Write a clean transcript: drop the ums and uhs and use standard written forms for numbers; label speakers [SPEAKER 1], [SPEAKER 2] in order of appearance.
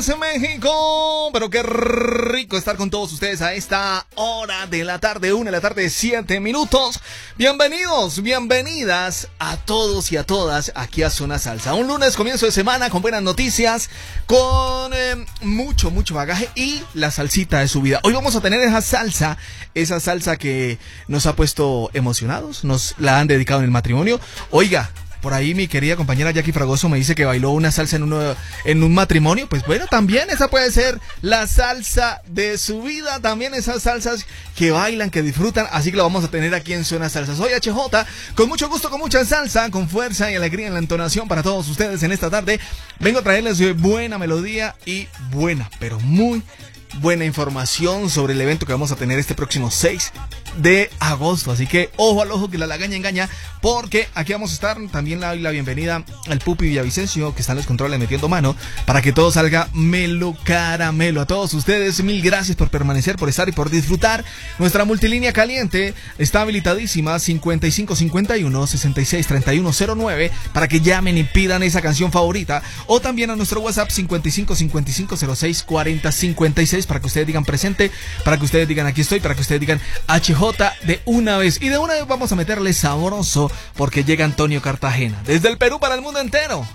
[SPEAKER 1] En México, pero qué rico estar con todos ustedes a esta hora de la tarde, 1:07 PM. Bienvenidos, bienvenidas a todos y a todas aquí a Zona Salsa. Un lunes, comienzo de semana con buenas noticias, con mucho bagaje y la salsita de su vida. Hoy vamos a tener esa salsa que nos ha puesto emocionados, nos la han dedicado en el matrimonio. Oiga, por ahí mi querida compañera Jackie Fragoso me dice que bailó una salsa en un matrimonio. Pues bueno, también esa puede ser la salsa de su vida. También esas salsas que bailan, que disfrutan. Así que lo vamos a tener aquí en Zona Salsa. Soy HJ, con mucho gusto, con mucha salsa, con fuerza y alegría en la entonación para todos ustedes en esta tarde. Vengo a traerles buena melodía y buena, pero muy buena información sobre el evento que vamos a tener este próximo 6 de agosto. Así que ojo al ojo, que la lagaña engaña, porque aquí vamos a estar. También le doy la bienvenida al Pupi Villavicencio, que está en los controles metiendo mano para que todo salga melo caramelo. A todos ustedes, mil gracias por permanecer, por estar y por disfrutar. Nuestra multilínea caliente está habilitadísima, 5551-663109, para que llamen y pidan esa canción favorita, o también a nuestro WhatsApp 5555064056, para que ustedes digan presente, para que ustedes digan aquí estoy, para que ustedes digan HJ de una vez. Y de una vez vamos a meterle sabroso, porque llega Antonio Cartagena desde el Perú para el mundo entero.